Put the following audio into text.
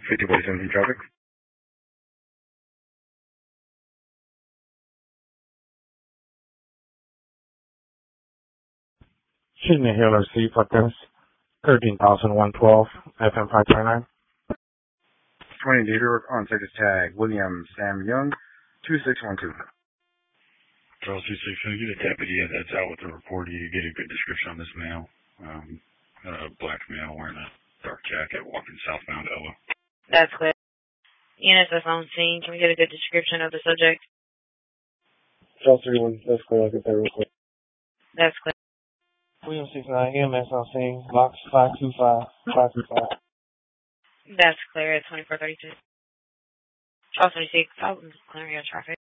5047 traffic. Shouldn't Hill receive like this? 13,112, FM 529. 20 Deter on second tag, William Sam Young, 2612. Charles 26, can you get a deputy that's out with the report? You get a good description on this male. A black male wearing a dark jacket walking southbound Ella. That's clear. ENSF on scene. Can we get a good description of the subject? Charles 31, that's clear. I'll get that real quick. That's clear. William 69, EMS on scene, box 525. That's clear at 2432. Charles 26, I'll clear your traffic.